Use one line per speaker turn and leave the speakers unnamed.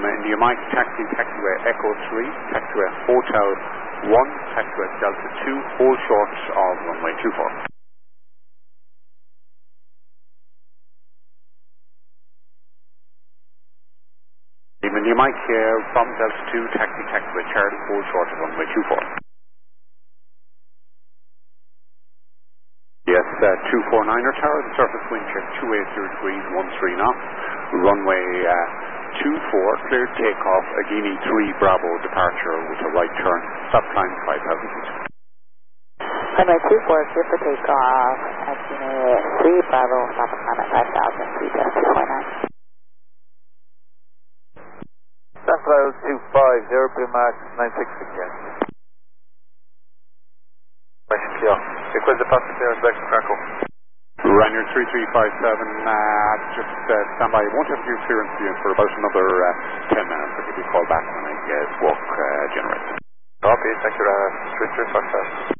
Lima, India Mike, taxiway Echo 3, taxiway Hotel 1, taxiway Delta 2, hold short of runway 24. Lima, India Mike, from Delta 2, taxiway Charlie, hold short of runway 24. Yes, 249er tower, the surface wind check 280 degrees, 13 knots, runway 24, cleared takeoff, Agini 3 Bravo departure with a right turn, stop climb 5,000 feet.
Runway 24, clear for takeoff, Agini 3 Bravo, stop climb at 5,000 feet, that's 249.
Sunflower 250, Primax 966, yes. Clear. Request the passenger back to Krakow.
Ryanair 3357, just stand by. Won't have view clearance for about another 10 minutes. I'll give you a call back when I get smoke generated.
Copy, thank you, 3357.